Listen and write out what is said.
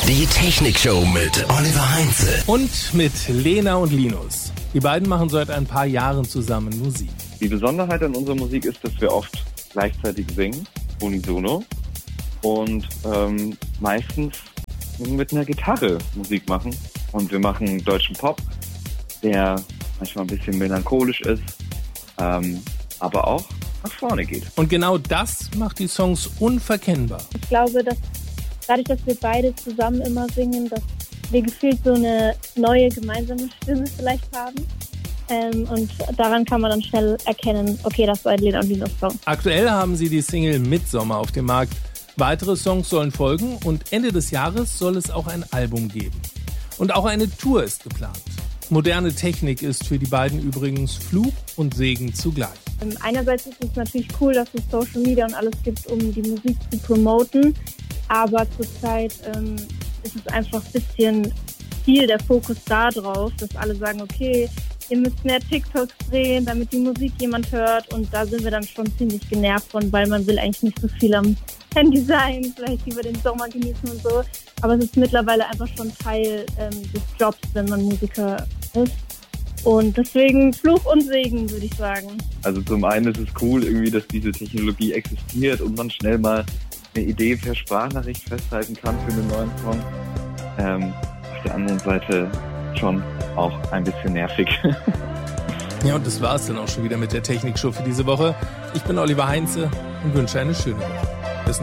Die Technikshow mit Oliver Heinze. Und mit Lena und Linus. Die beiden machen seit ein paar Jahren zusammen Musik. Die Besonderheit an unserer Musik ist, dass wir oft gleichzeitig singen, unisono, und meistens mit einer Gitarre Musik machen. Und wir machen deutschen Pop, der manchmal ein bisschen melancholisch ist, aber auch nach vorne geht. Und genau das macht die Songs unverkennbar. Ich glaube, dass dadurch, dass wir beide zusammen immer singen, dass wir gefühlt so eine neue gemeinsame Stimme vielleicht haben. Und daran kann man dann schnell erkennen, okay, das war ein Lena und Linus Song. Aktuell haben sie die Single Midsommer auf dem Markt. Weitere Songs sollen folgen und Ende des Jahres soll es auch ein Album geben. Und auch eine Tour ist geplant. Moderne Technik ist für die beiden übrigens Fluch und Segen zugleich. Einerseits ist es natürlich cool, dass es Social Media und alles gibt, um die Musik zu promoten. Aber zurzeit ist es einfach ein bisschen viel der Fokus da drauf, dass alle sagen, okay, ihr müsst mehr TikToks drehen, damit die Musik jemand hört. Und da sind wir dann schon ziemlich genervt von, weil man will eigentlich nicht so viel am Handy sein, vielleicht lieber den Sommer genießen und so. Aber es ist mittlerweile einfach schon Teil des Jobs, wenn man Musiker ist. Und deswegen Fluch und Segen, würde ich sagen. Also zum einen ist es cool, irgendwie, dass diese Technologie existiert und man schnell mal eine Idee per Sprachnachricht festhalten kann für einen neuen Song. Auf der anderen Seite schon auch ein bisschen nervig. Ja, und das war's dann auch schon wieder mit der Technikshow für diese Woche. Ich bin Oliver Heinze und wünsche eine schöne Woche.